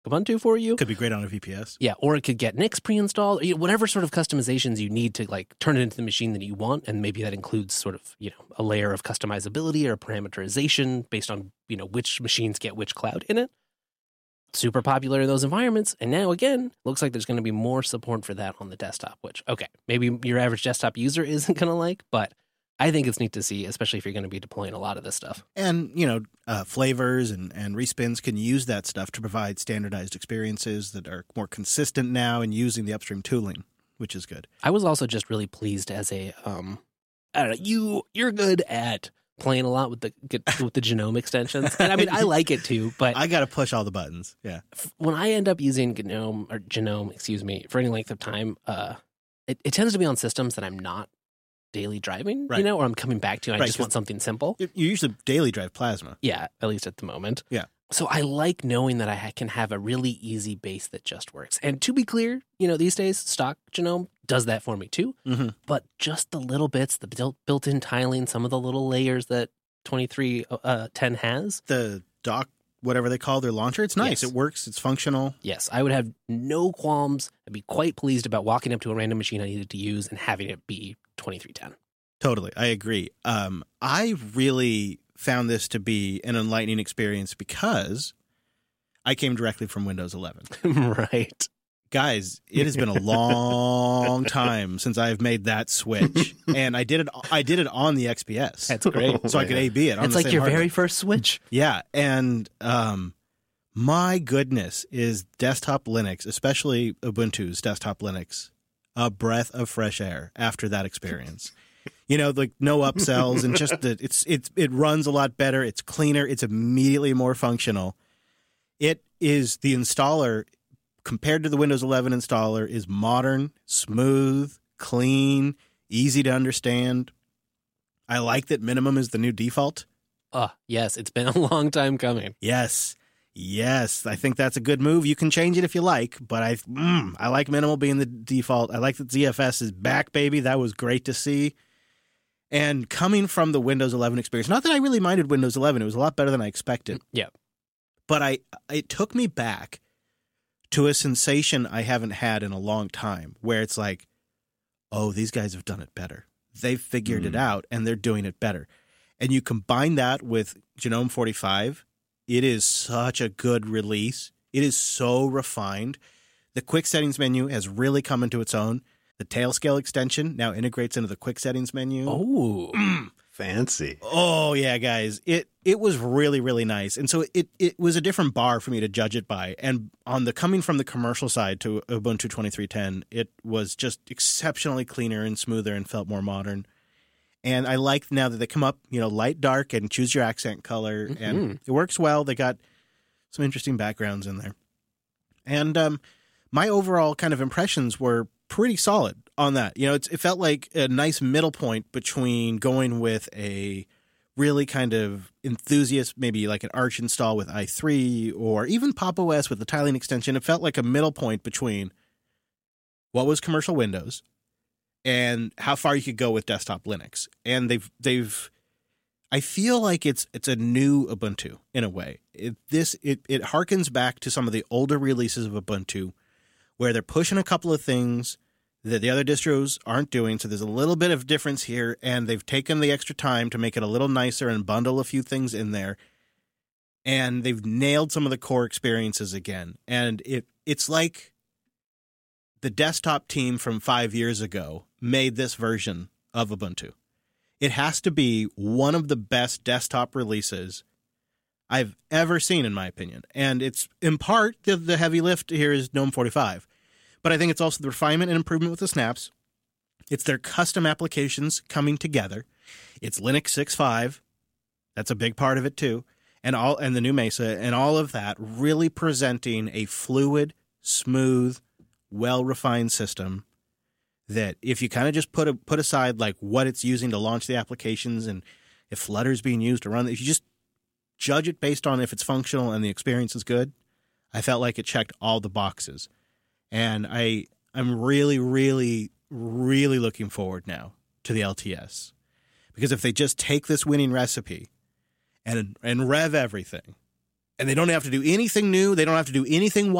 Ubuntu for you. Could be great on a VPS. Yeah, or it could get Nix pre-installed, whatever sort of customizations you need to like turn it into the machine that you want. And maybe that includes sort of, a layer of customizability or parameterization based on, which machines get which cloud in it. Super popular in those environments. And now, again, looks like there's going to be more support for that on the desktop, which, okay, maybe your average desktop user isn't going to like, but I think it's neat to see, especially if you're going to be deploying a lot of this stuff. And, Flavors and respins can use that stuff to provide standardized experiences that are more consistent now and using the upstream tooling, which is good. I was also just really pleased as a, I don't know, you're good at playing a lot with the GNOME extensions. And I mean, I like it too, but I got to push all the buttons. Yeah. When I end up using GNOME, for any length of time, it tends to be on systems that I'm not daily driving, right. Or I'm coming back to, and I just want something simple. You usually daily drive Plasma. Yeah, at least at the moment. Yeah. So I like knowing that I can have a really easy base that just works. And to be clear, these days, stock GNOME does that for me too. Mm-hmm. But just the little bits, the built-in tiling, some of the little layers that 2310 has. The dock, whatever they call their launcher, it's nice. Yes. It works. It's functional. Yes, I would have no qualms. I'd be quite pleased about walking up to a random machine I needed to use and having it be 2310. Totally. I agree. I really found this to be an enlightening experience because I came directly from Windows 11. Right. Guys, it has been a long time since I've made that switch, and I did it on the XPS. That's great. So I could A/B it on it's the like same your hardware. very first switch. Yeah, and my goodness, is desktop Linux, especially Ubuntu's desktop Linux, a breath of fresh air after that experience. Like no upsells, and just that it runs a lot better. It's cleaner. It's immediately more functional. It is the installer compared to the Windows 11 installer is modern, smooth, clean, easy to understand. I like that minimum is the new default. Yes, it's been a long time coming. Yes, I think that's a good move. You can change it if you like, but I like minimal being the default. I like that ZFS is back, baby. That was great to see. And coming from the Windows 11 experience, not that I really minded Windows 11, it was a lot better than I expected. Yeah. But it took me back to a sensation I haven't had in a long time, where it's like, oh, these guys have done it better. They've figured it out, and they're doing it better. And you combine that with GNOME 45, it is such a good release. It is so refined. The quick settings menu has really come into its own. The Tailscale extension now integrates into the quick settings menu. Oh, fancy. Oh, yeah, guys. It was really, really nice. And so it was a different bar for me to judge it by. And on the coming from the commercial side to Ubuntu 2310, it was just exceptionally cleaner and smoother and felt more modern. And I like now that they come up, light, dark, and choose your accent color. Mm-hmm. And it works well. They got some interesting backgrounds in there. And my overall kind of impressions were pretty solid on that. It felt like a nice middle point between going with a really kind of enthusiast, maybe like an Arch install with i3 or even Pop! OS with the tiling extension. It felt like a middle point between what was commercial Windows and how far you could go with desktop Linux. And I feel like it's a new Ubuntu in a way. It harkens back to some of the older releases of Ubuntu where they're pushing a couple of things that the other distros aren't doing. So there's a little bit of difference here, and they've taken the extra time to make it a little nicer and bundle a few things in there. And they've nailed some of the core experiences again. And it's like the desktop team from 5 years ago made this version of Ubuntu. It has to be one of the best desktop releases I've ever seen, in my opinion. And it's in part the heavy lift here is GNOME 45. But I think it's also the refinement and improvement with the snaps. It's their custom applications coming together. It's Linux 6.5. That's a big part of it too. And the new Mesa and all of that really presenting a fluid, smooth, well-refined system that if you kind of just put aside like what it's using to launch the applications and if Flutter's being used to run, if you just judge it based on if it's functional and the experience is good, I felt like it checked all the boxes. And I'm really, really, really looking forward now to the LTS. Because if they just take this winning recipe and rev everything and they don't have to do anything new. They don't have to do anything